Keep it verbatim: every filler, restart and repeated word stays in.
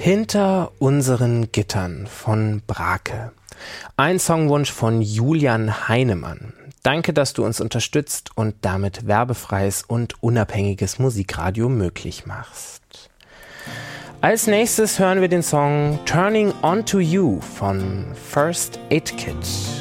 Hinter unseren Gittern von Brake. Ein Songwunsch von Julian Heinemann. Danke, dass du uns unterstützt und damit werbefreies und unabhängiges Musikradio möglich machst. Als nächstes hören wir den Song Turning Onto You von First Aid Kit.